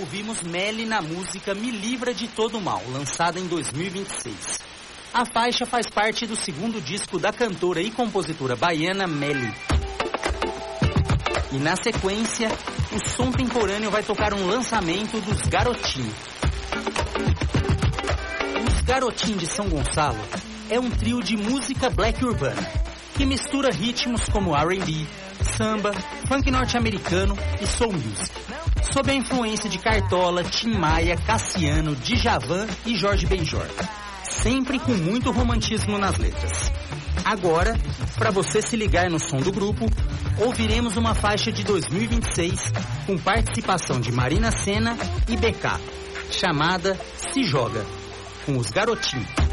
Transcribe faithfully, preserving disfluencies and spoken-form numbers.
ouvimos Melly na música Me Livra de Todo Mal, lançada em dois mil e vinte e seis. A faixa faz parte do segundo disco da cantora e compositora baiana Melly. E na sequência, o Som Temporâneo vai tocar um lançamento dos Garotinho. Os Garotinho de São Gonçalo é um trio de música black urbana, que mistura ritmos como R and B, samba, funk norte-americano e soul music, sob a influência de Cartola, Tim Maia, Cassiano, Djavan e Jorge Benjor, sempre com muito romantismo nas letras. Agora, para você se ligar no som do grupo, ouviremos uma faixa de dois mil e vinte e seis com participação de Marina Sena e B K, chamada Se Joga, com os Garotinhos.